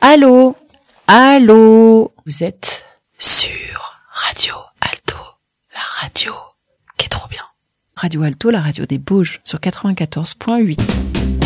Allô? Allô? Vous êtes sur Radio Alto, la radio qui est trop bien. Radio Alto, la radio des Bauges, sur 94.8.